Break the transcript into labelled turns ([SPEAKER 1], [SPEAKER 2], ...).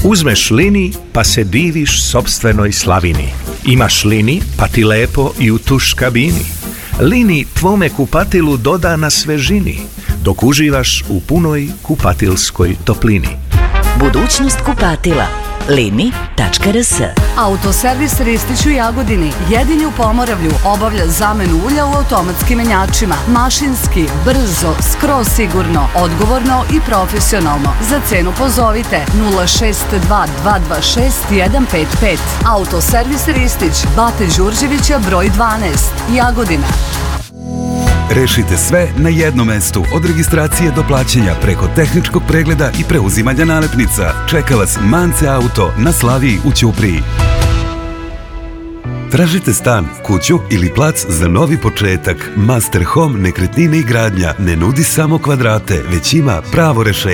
[SPEAKER 1] Uzmeš Lini pa se diviš sopstvenoj slavini. Imaš Lini pa ti lepo i u tuš kabini. Lini tvome kupatilu doda na svežini, dok uživaš u punoj kupatilskoj toplini.
[SPEAKER 2] Budućnost kupatila. Lini.rs.
[SPEAKER 3] Autoservis Ristić u Jagodini, jedini u Pomoravlju, obavlja zamenu ulja u automatskim menjačima. Mašinski, brzo, skroz sigurno, odgovorno i profesionalno. Za cenu pozovite 062 226 155. Autoservis Ristić, Bate Đurđevića broj 12, Jagodina.
[SPEAKER 4] Rešite sve na jednom mestu, od registracije do plaćanja, preko tehničkog pregleda i preuzimanja nalepnica. Čeka vas Mance Auto na Slaviji u Ćupriji. Tražite stan, kuću ili plac za novi početak? Master Home nekretnine i gradnja ne nudi samo kvadrate, već ima pravo rešenje.